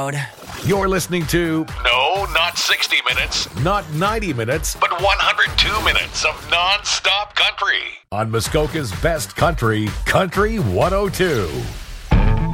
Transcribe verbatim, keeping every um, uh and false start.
loud. You're listening to No, not sixty minutes, not ninety minutes but one hundred two minutes of non-stop country. on Muskoka's best country, Country one oh two.